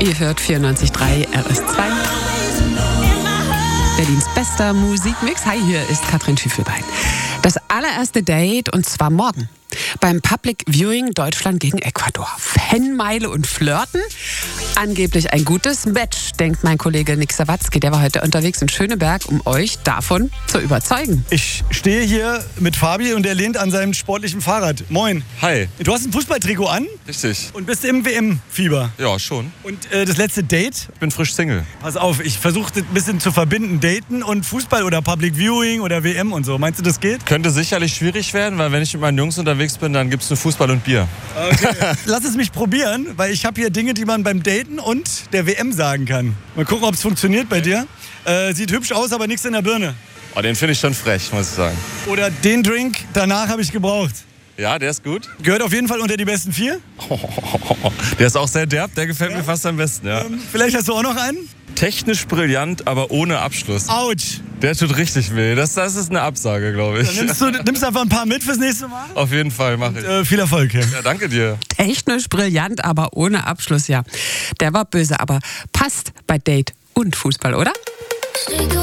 Ihr hört 94.3 RS2. Berlins bester Musikmix. Hi, hier ist Katrin Schiefelbein. Das allererste Date, und zwar morgen. Beim Public Viewing Deutschland gegen Ecuador. Fanmeile und Flirten. Angeblich ein gutes Match, denkt mein Kollege Nick Sawatzki. Der war heute unterwegs in Schöneberg, um euch davon zu überzeugen. Ich stehe hier mit Fabi und er lehnt an seinem sportlichen Fahrrad. Moin. Hi. Du hast ein Fußballtrikot an Richtig. und bist im WM-Fieber. Ja, schon. Und das letzte Date? Ich bin frisch Single. Pass auf, ich versuche das ein bisschen zu verbinden. Daten und Fußball oder Public Viewing oder WM und so. Meinst du, das geht? Könnte sicherlich schwierig werden, weil wenn ich mit meinen Jungs unterwegs bin, dann gibt's nur Fußball und Bier. Okay. Lass es mich probieren, weil ich habe hier Dinge, die man beim Daten und der WM sagen kann. Mal gucken, ob es funktioniert bei dir. Sieht hübsch aus, aber nichts in der Birne. Oh, den finde ich schon frech, muss ich sagen. Oder den Drink, danach habe ich gebraucht. Ja, der ist gut. Gehört auf jeden Fall unter die besten 4. Der ist auch sehr derb, der gefällt mir fast am besten, ja. Vielleicht hast du auch noch einen? Technisch Brillant, aber ohne Abschluss. Autsch. Der tut richtig weh. Das ist eine Absage, glaube ich. Dann nimmst du einfach ein paar mit fürs nächste Mal? Auf jeden Fall, mache ich. Viel Erfolg. Ja, danke dir. Technisch brillant, aber ohne Abschluss, ja. Der war böse, aber passt bei Date und Fußball, oder?